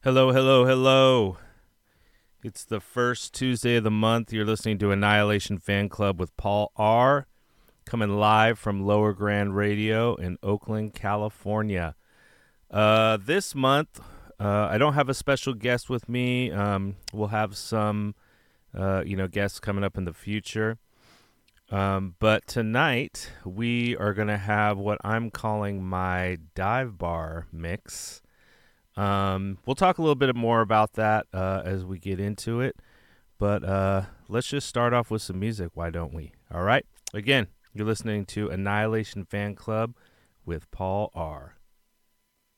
Hello, hello, hello. It's the first Tuesday of the month. You're listening to Annihilation Fan Club with Paul R. Coming live from Lower Grand Radio in Oakland, California. This month, I don't have a special guest with me. We'll have some, guests coming up in the future. But tonight, we are going to have what I'm calling my dive bar mix. We'll talk a little bit more about that as we get into it. But let's just start off with some music, why don't we? All right. Again, you're listening to Annihilation Fan Club with Paul R.